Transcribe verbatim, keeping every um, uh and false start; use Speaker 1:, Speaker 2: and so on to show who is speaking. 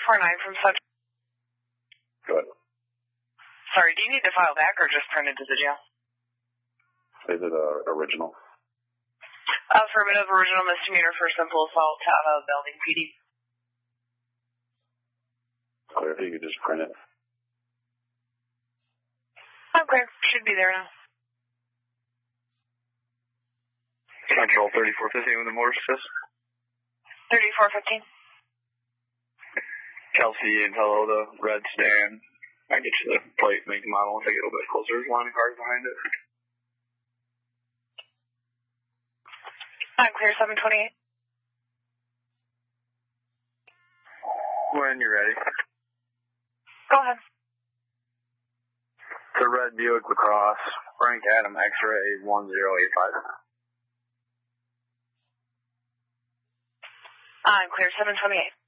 Speaker 1: four nine from Central.
Speaker 2: Go ahead.
Speaker 1: Sorry, do you need to file back or just print it to the jail?
Speaker 2: Is it uh, original?
Speaker 1: Affirmative, original misdemeanor for simple assault out of Belding P D.
Speaker 2: Clear, if you could just print it.
Speaker 1: Okay, should be there now.
Speaker 3: Central thirty-four fifteen with the motor assist.
Speaker 1: thirty-four fifteen.
Speaker 3: Kelsey and hello, the red stand. I get you the plate, make the model, take it a little bit closer. There's line of cars behind it.
Speaker 1: I'm clear, seven twenty-eight.
Speaker 3: When you're ready.
Speaker 1: Go ahead.
Speaker 3: It's a red Buick LaCrosse, Frank Adam X-ray one zero eight five.
Speaker 1: I'm clear, seven twenty-eight.